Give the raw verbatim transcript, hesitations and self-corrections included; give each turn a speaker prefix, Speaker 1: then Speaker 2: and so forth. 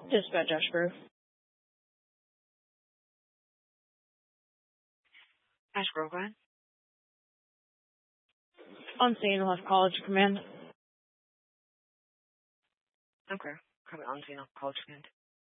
Speaker 1: Dispatch Ashgrove.
Speaker 2: Ashgrove, go ahead.
Speaker 1: On scene, we'll have College Command.
Speaker 2: Okay. Coming on scene, College Command.